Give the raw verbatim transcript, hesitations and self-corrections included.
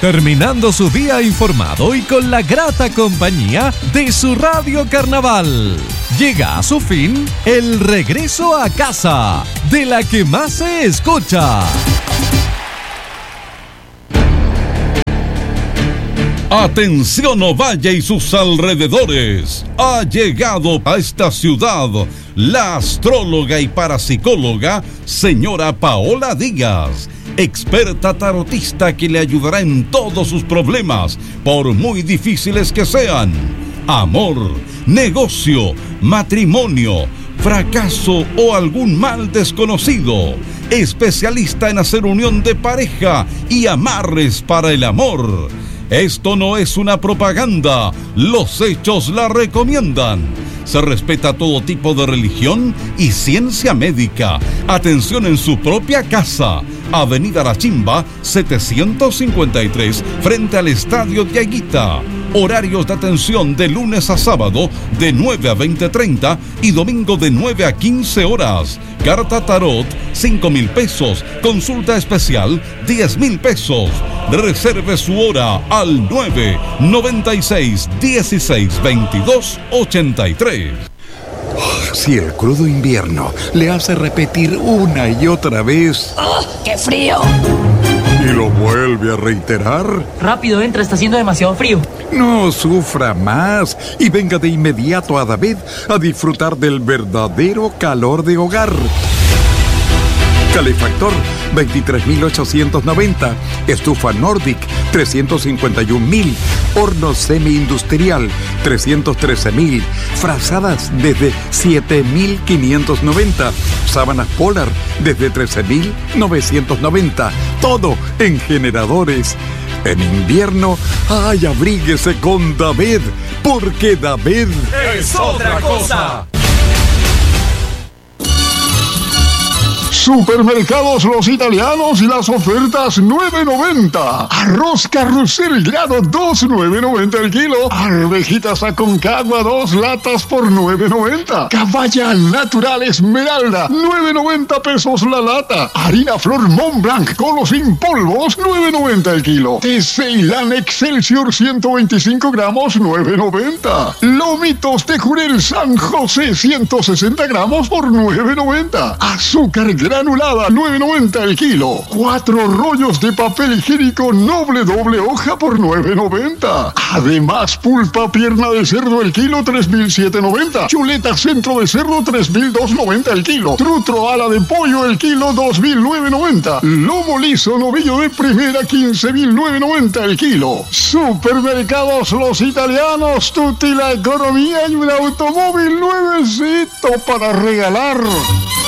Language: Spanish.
terminando su día informado y con la grata compañía de su Radio Carnaval. Llega a su fin el regreso a casa, de la que más se escucha. Atención Ovalle y sus alrededores. Ha llegado a esta ciudad la astróloga y parapsicóloga señora Paola Díaz, experta tarotista que le ayudará en todos sus problemas, por muy difíciles que sean. Amor, negocio, matrimonio, fracaso o algún mal desconocido. Especialista en hacer unión de pareja y amarres para el amor. Esto no es una propaganda, los hechos la recomiendan. Se respeta todo tipo de religión y ciencia médica. Atención en su propia casa. Avenida La Chimba, setecientos cincuenta y tres, frente al Estadio de Aguita. Horarios de atención de lunes a sábado de nueve a veinte treinta y domingo de nueve a quince horas. Carta Tarot, cinco mil pesos. Consulta especial, diez mil pesos. Reserve su hora al nueve noventa y seis dieciséis veintidós ochenta y tres. Si el crudo invierno le hace repetir una y otra vez... ¡Oh, qué frío! Y lo vuelve a reiterar... Rápido, entra, está haciendo demasiado frío. No sufra más y venga de inmediato a David a disfrutar del verdadero calor de hogar. Calefactor, veintitrés mil ochocientos noventa. Estufa Nordic, trescientos cincuenta y un mil. Horno semi-industrial, trescientos trece mil. Frazadas desde siete mil quinientos noventa. Sábanas Polar desde trece mil novecientos noventa. Todo en generadores. En invierno, ¡ay, abríguese con David! Porque David es otra cosa. Supermercados Los Italianos y las ofertas nueve noventa. Arroz Carrusel grado dos, nueve noventa el kilo. Arvejitas Aconcagua dos latas por nueve noventa. Caballa Natural Esmeralda, nueve noventa pesos la lata. Harina Flor Mont Blanc Colo sin polvos, nueve noventa el kilo. Té Ceilán Excelsior ciento veinticinco gramos, nueve noventa. Lomitos de Jurel San José ciento sesenta gramos por nueve noventa. Azúcar granulada, nueve noventa el kilo. Cuatro rollos de papel higiénico Noble doble hoja por nueve noventa. Además, pulpa pierna de cerdo el kilo, tres mil setecientos noventa. Chuleta centro de cerdo, tres mil doscientos noventa el kilo. Trutro ala de pollo el kilo, dos mil novecientos noventa. Lomo liso novillo de primera, quince mil novecientos noventa el kilo. Supermercados Los Italianos, tutti la economía y un automóvil nuevecito para regalar.